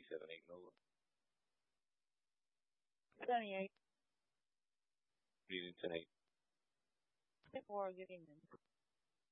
78 Nova. 78. Good evening, 10-8. 4, good evening.